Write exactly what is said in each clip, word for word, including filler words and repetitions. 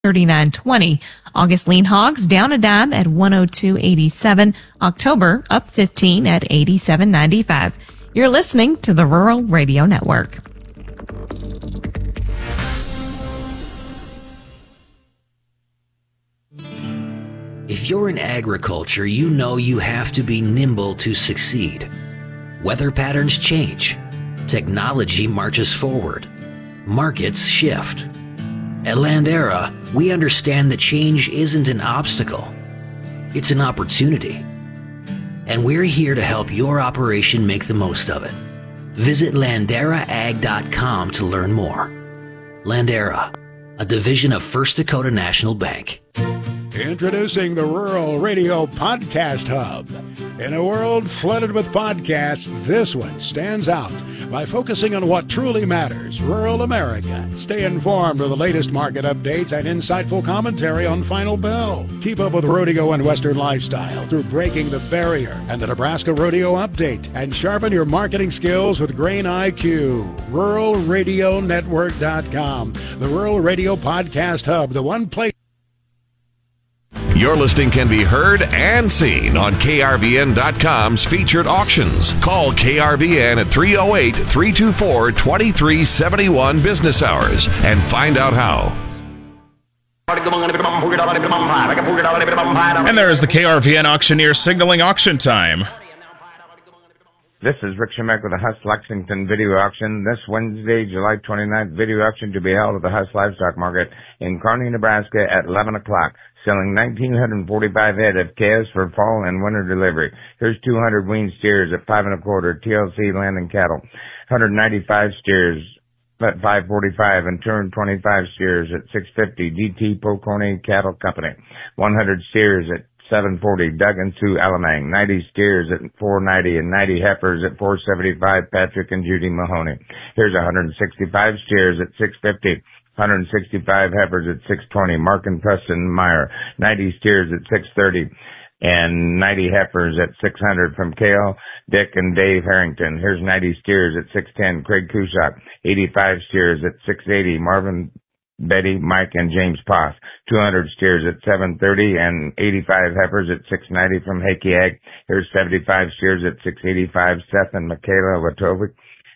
thirty-nine twenty. August lean hogs down a dime at one oh two eighty-seven. October up fifteen at eighty-seven ninety-five. You're listening to the Rural Radio Network. If you're in agriculture, you know you have to be nimble to succeed. Weather patterns change. Technology marches forward. Markets shift. At Landera, we understand that change isn't an obstacle. It's an opportunity. And we're here to help your operation make the most of it. Visit landera ag dot com to learn more. Landera, a division of First Dakota National Bank. Introducing the Rural Radio Podcast Hub. In a world flooded with podcasts, this one stands out by focusing on what truly matters, rural America. Stay informed with the latest market updates and insightful commentary on Final Bell. Keep up with rodeo and Western lifestyle through Breaking the Barrier and the Nebraska Rodeo Update. And sharpen your marketing skills with Grain I Q. rural radio network dot com. The Rural Radio Podcast Hub, the one place. Your listing can be heard and seen on K R V N dot com's featured auctions. Call K R V N at three oh eight, three two four, two three seven one business hours and find out how. And there is the K R V N auctioneer signaling auction time. This is Rick Shemek with the Huss Lexington video auction. This Wednesday, July twenty-ninth, video auction to be held at the Huss Livestock Market in Kearney, Nebraska at eleven o'clock. Selling one thousand nine hundred forty-five head of calves for fall and winter delivery. Here's two hundred weaned steers at five and a quarter, T L C Land and Cattle. one hundred ninety-five steers at five forty-five and two hundred twenty-five steers at six fifty, D T Pocorni Cattle Company. one hundred steers at seven forty, Doug and Sue Alamang. ninety steers at four ninety and ninety heifers at four seventy-five, Patrick and Judy Mahoney. Here's one hundred sixty-five steers at six fifty. one hundred sixty-five heifers at six twenty, Mark and Preston Meyer, ninety steers at six thirty, and ninety heifers at six hundred from Kale, Dick, and Dave Harrington. Here's ninety steers at six ten, Craig Kushak, eighty-five steers at six eighty, Marvin, Betty, Mike, and James Poss, two hundred steers at seven thirty, and eighty-five heifers at six ninety from Hakey Ag. Here's seventy-five steers at six eighty-five, Seth and Michaela Watovic,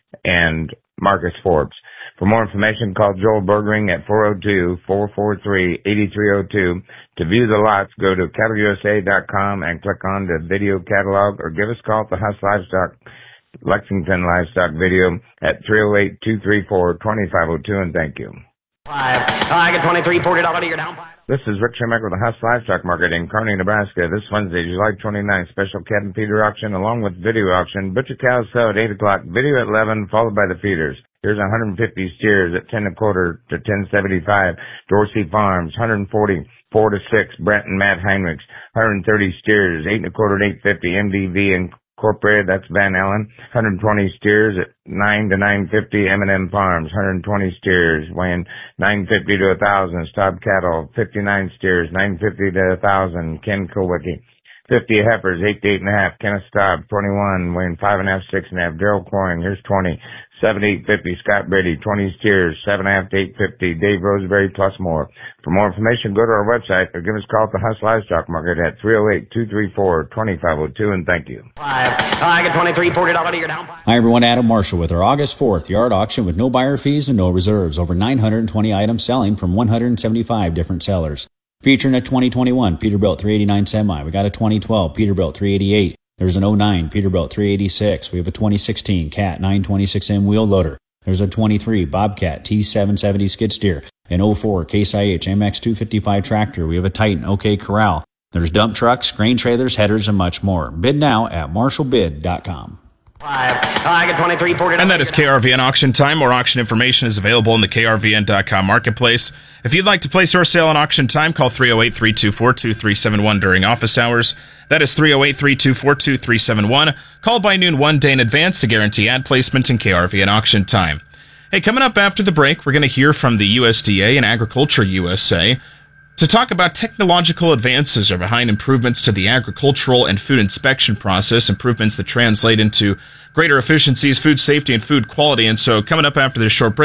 and Marcus Forbes. For more information, call Joel Bergering at four oh two, four four three, eight three oh two. To view the lots, go to cattle U S A dot com and click on the video catalog, or give us a call at the Huss Livestock, Lexington Livestock Video at three oh eight, two three four, two five oh two, and thank you. Five. I get twenty-three, forty dollars, you're down five. This is Rick Shemek with the Huss Livestock Market in Kearney, Nebraska. This Wednesday, July twenty-ninth, special cat and feeder auction along with video auction. Butcher cows sell at eight o'clock, video at eleven, followed by the feeders. Here's one hundred fifty steers at ten and a quarter to ten seventy-five, Dorsey Farms. one hundred forty, four to six, Brent and Matt Heinrichs. one hundred thirty steers, eight and a quarter to eight fifty, M D V Incorporated, that's Van Allen. one hundred twenty steers at nine to nine fifty, M and M Farms. one hundred twenty steers weighing nine fifty to one thousand, Staub Cattle. fifty-nine steers, nine fifty to one thousand, Ken Kowicki. fifty heifers, eight to eight and a half, Kenneth Staub. twenty-one, weighing five and a half, six and a half, Daryl Coyne. Here's twenty. seven to eight fifty, Scott Brady. twenty steers, seven and a half to eight fifty, Dave Roseberry, plus more. For more information, go to our website or give us a call at the Huss Livestock Market at three oh eight, two three four, two five oh two, and thank you. Five. I get twenty-three, forty dollars, you're down five. Hi everyone, Adam Marshall with our August fourth yard auction with no buyer fees and no reserves. Over nine hundred twenty items selling from one hundred seventy-five different sellers. Featuring a twenty twenty-one Peterbilt three eighty-nine semi. We got a twenty twelve Peterbilt three eighty-eight. There's an oh nine Peterbilt three eighty-six. We have a twenty sixteen Cat nine twenty-six M wheel loader. There's a twenty-three Bobcat T seven seventy skid steer. An oh four Case I H M X two fifty-five tractor. We have a Titan OK Corral. There's dump trucks, grain trailers, headers, and much more. Bid now at marshall bid dot com. Five. I get twenty-three, forty dollars. And that is K R V N auction time. More auction information is available in the K R V N dot com marketplace. If you'd like to place your sale on auction time, call three oh eight, three two four, two three seven one during office hours. That is three oh eight, three two four, two three seven one. Call by noon one day in advance to guarantee ad placement in K R V N auction time. Hey, coming up after the break, we're going to hear from the U S D A and Agriculture U S A to talk about technological advances are behind improvements to the agricultural and food inspection process, improvements that translate into greater efficiencies, food safety, and food quality. And so coming up after this short break,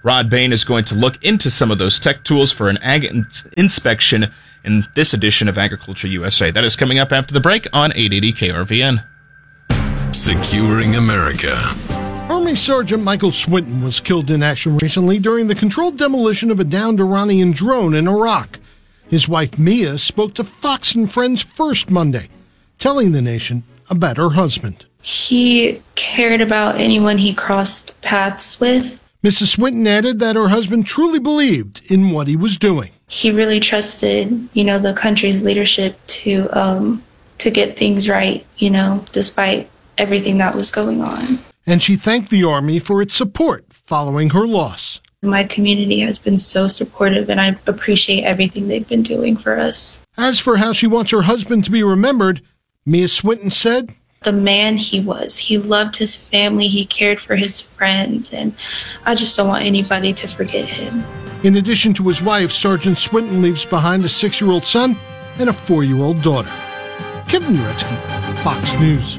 Rod Bain is going to look into some of those tech tools for an ag in- inspection in this edition of Agriculture U S A. That is coming up after the break on eight eighty K R V N. Securing America. Army Sergeant Michael Swinton was killed in action recently during the controlled demolition of a downed Iranian drone in Iraq. His wife Mia spoke to Fox and Friends First Monday, telling the nation about her husband. He cared about anyone he crossed paths with. Missus Swinton added that her husband truly believed in what he was doing. He really trusted, you know, the country's leadership to um, to get things right, you know, despite everything that was going on. And she thanked the Army for its support following her loss. My community has been so supportive, and I appreciate everything they've been doing for us. As for how she wants her husband to be remembered, Mia Swinton said, the man he was. He loved his family, he cared for his friends, and I just don't want anybody to forget him. In addition to his wife, Sergeant Swinton leaves behind a six-year-old son and a four-year-old daughter. Kevin Uretsky, Fox News.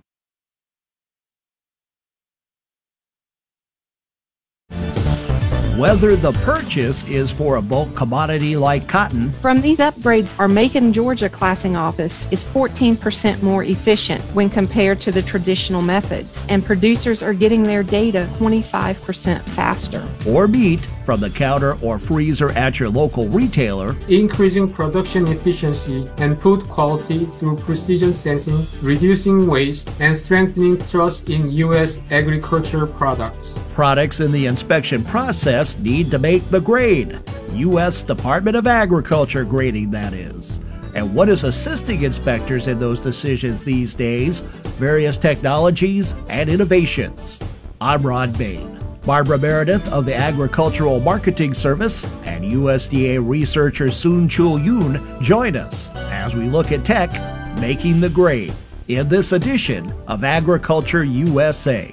Whether the purchase is for a bulk commodity like cotton. From these upgrades, our Macon, Georgia classing office is fourteen percent more efficient when compared to the traditional methods, and producers are getting their data twenty-five percent faster. Or meat from the counter or freezer at your local retailer. Increasing production efficiency and food quality through precision sensing, reducing waste, and strengthening trust in U S agriculture products. Products in the inspection process need to make the grade. U S Department of Agriculture grading, that is. And what is assisting inspectors in those decisions these days? Various technologies and innovations. I'm Rod Bain. Barbara Meredith of the Agricultural Marketing Service and U S D A researcher Soon-Chul Yoon join us as we look at tech making the grade in this edition of Agriculture U S A.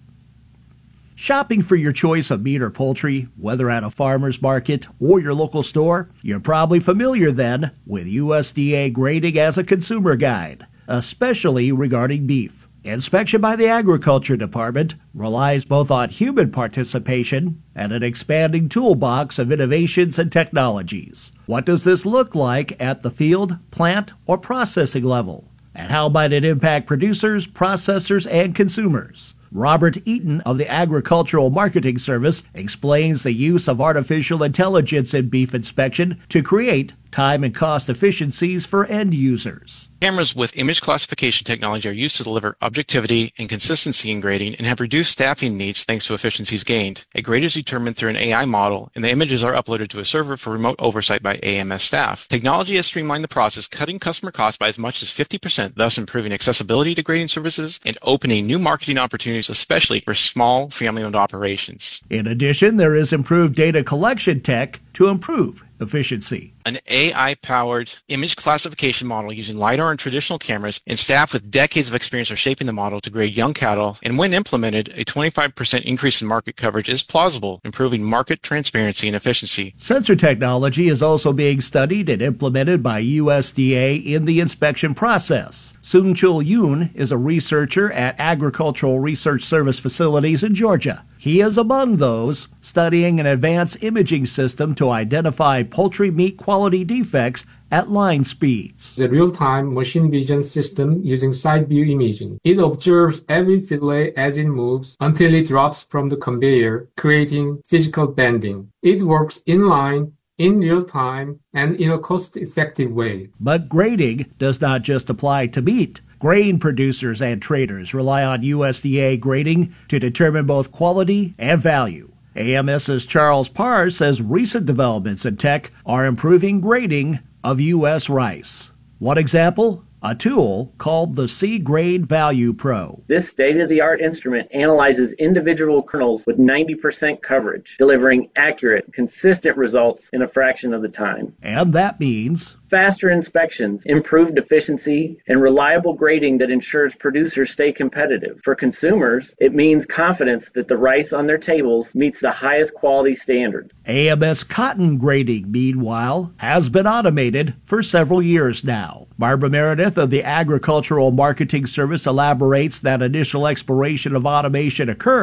Shopping for your choice of meat or poultry, whether at a farmer's market or your local store, you're probably familiar then with U S D A grading as a consumer guide, especially regarding beef. Inspection by the Agriculture Department relies both on human participation and an expanding toolbox of innovations and technologies. What does this look like at the field, plant, or processing level? And how might it impact producers, processors, and consumers? Robert Eaton of the Agricultural Marketing Service explains the use of artificial intelligence in beef inspection to create time and cost efficiencies for end users. Cameras with image classification technology are used to deliver objectivity and consistency in grading and have reduced staffing needs thanks to efficiencies gained. A grade is determined through an A I model, and the images are uploaded to a server for remote oversight by A M S staff. Technology has streamlined the process, cutting customer costs by as much as fifty percent, thus improving accessibility to grading services and opening new marketing opportunities, especially for small family-owned operations. In addition, there is improved data collection tech to improve efficiency. An A I-powered image classification model using LiDAR and traditional cameras, and staff with decades of experience are shaping the model to grade young cattle, and when implemented, a twenty-five percent increase in market coverage is plausible, improving market transparency and efficiency. Sensor technology is also being studied and implemented by U S D A in the inspection process. Soon-Chul Yoon is a researcher at Agricultural Research Service facilities in Georgia. He is among those studying an advanced imaging system to identify poultry meat quality defects at line speeds. The real-time machine vision system using side view imaging. It observes every fillet as it moves until it drops from the conveyor, creating physical bending. It works in line, in real time, and in a cost-effective way. But grading does not just apply to meat. Grain producers and traders rely on U S D A grading to determine both quality and value. AMS's Charles Parr says recent developments in tech are improving grading of U S rice. One example, a tool called the Seed Grade Value Pro. This state-of-the-art instrument analyzes individual kernels with ninety percent coverage, delivering accurate, consistent results in a fraction of the time. And that means faster inspections, improved efficiency, and reliable grading that ensures producers stay competitive. For consumers, it means confidence that the rice on their tables meets the highest quality standards. A M S cotton grading, meanwhile, has been automated for several years now. Barbara Meredith of the Agricultural Marketing Service elaborates that initial exploration of automation occurred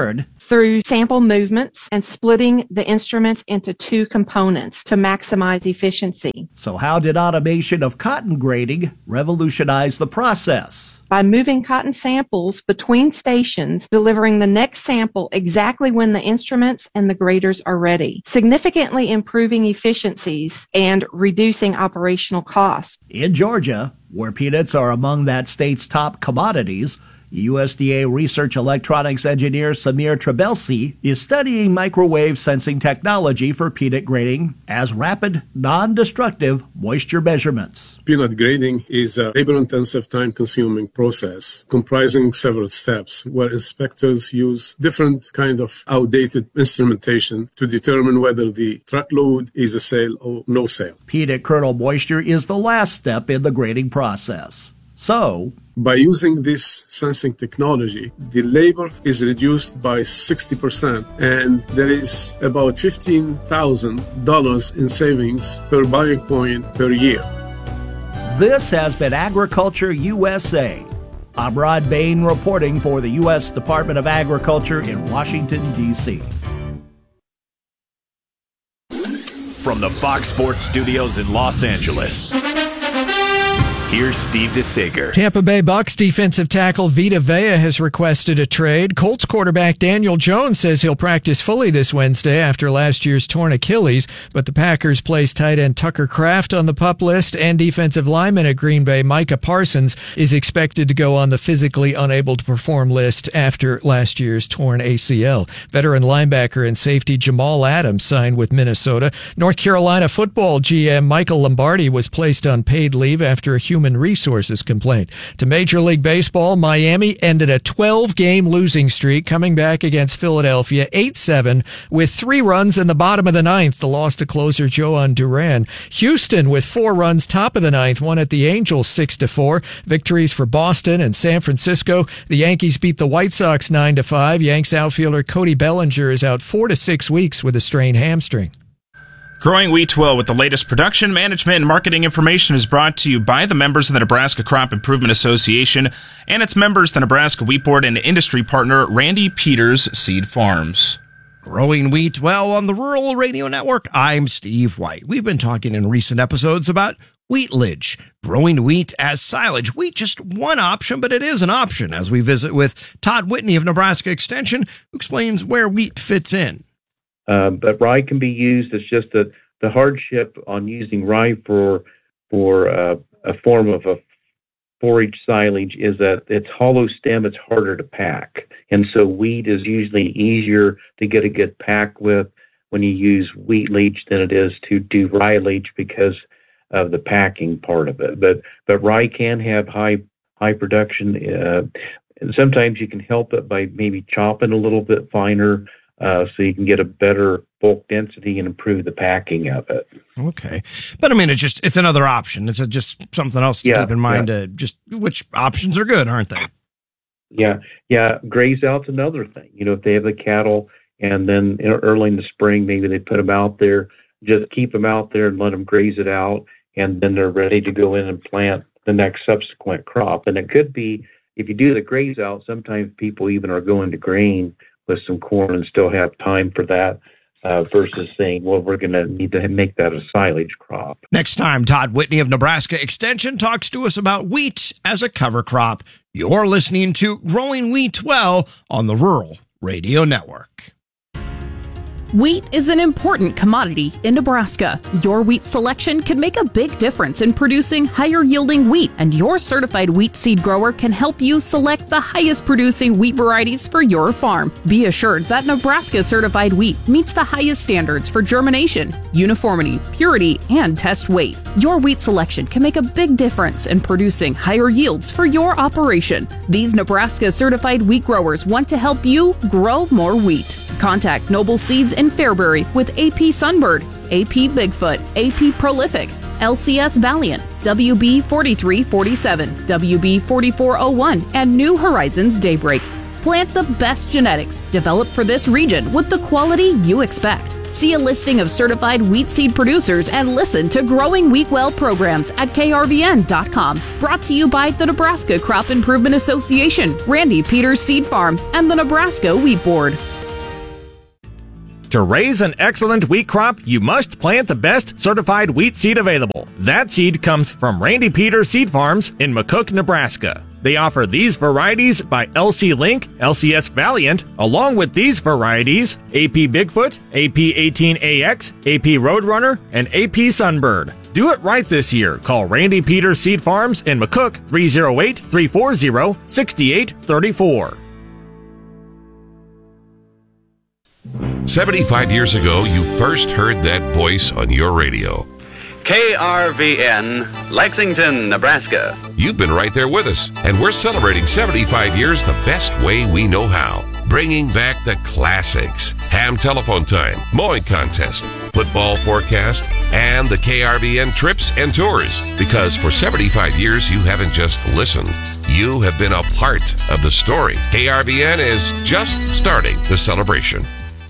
through sample movements and splitting the instruments into two components to maximize efficiency. So how did automation of cotton grading revolutionize the process? By moving cotton samples between stations, delivering the next sample exactly when the instruments and the graders are ready, significantly improving efficiencies and reducing operational costs. In Georgia, where peanuts are among that state's top commodities, U S D A research electronics engineer Samir Trebelsi is studying microwave sensing technology for peanut grading as rapid, non-destructive moisture measurements. Peanut grading is a labor-intensive, time-consuming process comprising several steps where inspectors use different kind of outdated instrumentation to determine whether the truckload is a sale or no sale. Peanut kernel moisture is the last step in the grading process. So, by using this sensing technology, the labor is reduced by sixty percent, and there is about fifteen thousand dollars in savings per buying point per year. This has been Agriculture U S A. I'm Rod Bain reporting for the U S Department of Agriculture in Washington, D C From the Fox Sports Studios in Los Angeles, here's Steve DeSager. Tampa Bay Bucks defensive tackle Vita Vea has requested a trade. Colts quarterback Daniel Jones says he'll practice fully this Wednesday after last year's torn Achilles, but the Packers place tight end Tucker Kraft on the PUP list, and defensive lineman at Green Bay Micah Parsons is expected to go on the physically unable to perform list after last year's torn A C L. Veteran linebacker and safety Jamal Adams signed with Minnesota. North Carolina football G M Michael Lombardi was placed on paid leave after a human resources complaint. To Major League Baseball, Miami ended a twelve-game losing streak, coming back against Philadelphia eight seven with three runs in the bottom of the ninth. The loss to closer Joan Duran. Houston with four runs top of the ninth won at the Angels six to four. Victories for Boston and San Francisco. The Yankees beat the White Sox nine to five. Yanks outfielder Cody Bellinger is out four to six weeks with a strained hamstring. Growing Wheat Well with the latest production, management, and marketing information is brought to you by the members of the Nebraska Crop Improvement Association and its members, the Nebraska Wheat Board, and industry partner Randy Peters Seed Farms. Growing Wheat Well on the Rural Radio Network, I'm Steve White. We've been talking in recent episodes about wheatledge, growing wheat as silage. Wheat, just one option, but it is an option, as we visit with Todd Whitney of Nebraska Extension, who explains where wheat fits in. Uh, but rye can be used. It's just that the hardship on using rye for for uh, a form of a forage silage is that it's hollow stem. It's harder to pack, and so wheat is usually easier to get a good pack with when you use wheatledge than it is to do ryeledge because of the packing part of it. But but rye can have high high production. Uh, and sometimes you can help it by maybe chopping a little bit finer. Uh, so you can get a better bulk density and improve the packing of it. Okay. But I mean, it's just, it's another option. It's a, just something else to yeah, keep in mind, yeah. to just which options are good, aren't they? Yeah. Yeah. Graze out's another thing. You know, if they have the cattle and then early in the spring, maybe they put them out there, just keep them out there and let them graze it out. And then they're ready to go in and plant the next subsequent crop. And it could be, if you do the graze out, sometimes people even are going to grain with some corn and still have time for that uh, versus saying, well, we're going to need to make that a silage crop. Next time, Todd Whitney of Nebraska Extension talks to us about wheat as a cover crop. You're listening to Growing Wheat Well on the Rural Radio Network. Wheat is an important commodity in Nebraska. Your wheat selection can make a big difference in producing higher yielding wheat, and your certified wheat seed grower can help you select the highest producing wheat varieties for your farm. Be assured that Nebraska certified wheat meets the highest standards for germination, uniformity, purity, and test weight. Your wheat selection can make a big difference in producing higher yields for your operation. These Nebraska certified wheat growers want to help you grow more wheat. Contact Noble Seeds in Fairbury with A P Sunbird, A P Bigfoot, A P Prolific, L C S Valiant, W B forty-three forty-seven, W B forty-four oh one, and New Horizons Daybreak. Plant the best genetics developed for this region with the quality you expect. See a listing of certified wheat seed producers and listen to Growing Wheat Well programs at K R V N dot com. Brought to you by the Nebraska Crop Improvement Association, Randy Peters Seed Farm, and the Nebraska Wheat Board. To raise an excellent wheat crop, you must plant the best certified wheat seed available. That seed comes from Randy Peters Seed Farms in McCook, Nebraska. They offer these varieties by L C Link, L C S Valiant, along with these varieties, A P Bigfoot, A P eighteen A X, A P Roadrunner, and A P Sunbird. Do it right this year. Call Randy Peters Seed Farms in McCook, three oh eight, three four zero, six eight three four. seventy-five years ago, you first heard that voice on your radio. K R V N, Lexington, Nebraska. You've been right there with us, and we're celebrating seventy-five years the best way we know how. Bringing back the classics, ham telephone time, mowing contest, football forecast, and the K R V N trips and tours. Because for seventy-five years, you haven't just listened. You have been a part of the story. K R V N is just starting the celebration.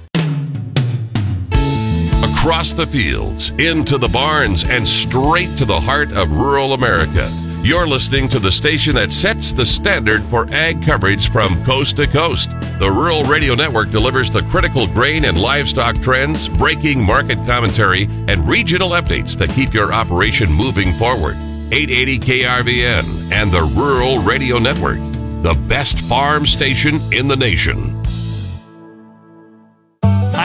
Across the fields, into the barns, and straight to the heart of rural America. You're listening to the station that sets the standard for ag coverage from coast to coast. The Rural Radio Network delivers the critical grain and livestock trends, breaking market commentary, and regional updates that keep your operation moving forward. eight eighty K R V N and the Rural Radio Network, the best farm station in the nation.